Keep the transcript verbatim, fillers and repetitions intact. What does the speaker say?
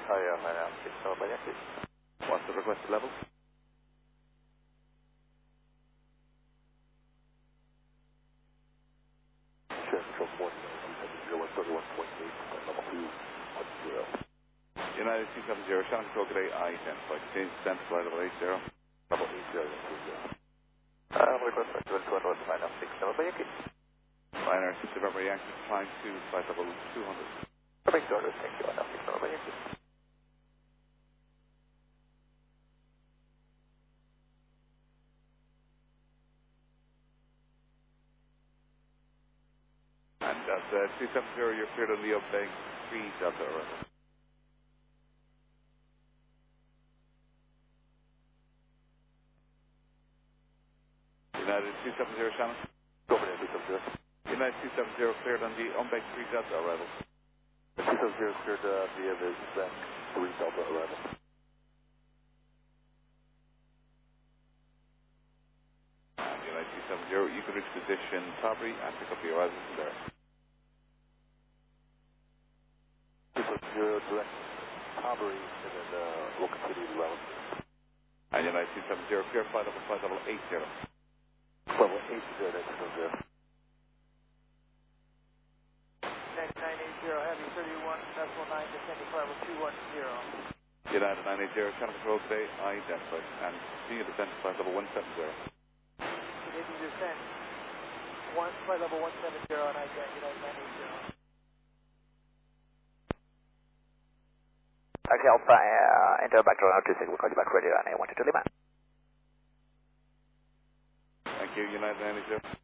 Hi, uh, my name is Six by Yankee. What's the requested level? Sure, control four zero one thirty-one point eight, level two one zero. United two seven zero, Shannon Control G'day, identified. Change descent, flight level eight zero. Level eight zero two zero. Uh, request for two one one, my name is Six by Yankee. Liner six November Yankee, climb to flight level two hundred. Perfect order, thank you, my name is Six by Yankee. And that's uh, two seven zero, you're cleared on Leo Bank three Delta arrival. United two seven zero, Shannon. Go for it, two seven zero. United two seven zero, cleared on the Umbank three Delta arrival. two seven zero cleared uh, via the Umbank three Delta arrival. And United two seven zero, you can reach position Tawbury and pick up the arrival from there. two seven zero direct Tawbury and then uh, we'll continue the route. And United two seven zero, clear flight level, flight level eight zero. Level eight zero, that's two seven zero. nine eight zero, heavy thirty-one decimal nine, descending flight level two one zero. United nine eight zero, Shannon Control G'day, identified. And continue descent, flight level one seven zero. Continuing descent, one, flight level one seven zero, and I get United nine eight zero. Okay, Alpha, uh, enter back to runway two six, we'll call you back radio, and I want you to Lima. Thank you, United nine eight zero.